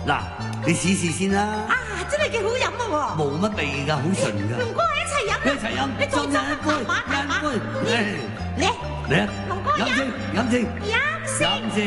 嗱，你試試先啦。 啊，真係幾好飲啊喎！ 冇乜味㗎，好純㗎。 龍哥一齊飲， 一齊飲， 你再斟一杯， 一杯， 嚟嚟啊！ 龍哥飲先，飲先， 飲先。 飲先。